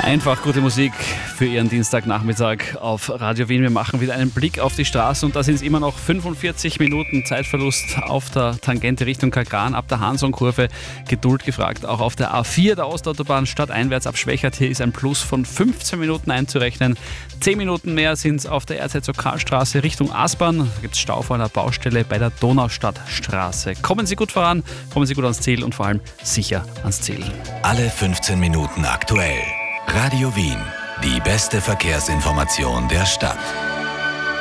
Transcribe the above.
Einfach gute Musik für Ihren Dienstagnachmittag auf Radio Wien. Wir machen wieder einen Blick auf die Straße und da sind es immer noch 45 Minuten Zeitverlust auf der Tangente Richtung Kagran ab der Hanson-Kurve. Geduld gefragt. Auch auf der A4 der Ostautobahn stadteinwärts ab Schwächert. Hier ist ein Plus von 15 Minuten einzurechnen. 10 Minuten mehr sind es auf der Erzherzog-Karl-Straße Richtung Aspern. Da gibt es Stau vor einer Baustelle bei der Donaustadtstraße. Kommen Sie gut voran, kommen Sie gut ans Ziel und vor allem sicher ans Ziel. Alle 15 Minuten aktuell. Radio Wien, die beste Verkehrsinformation der Stadt.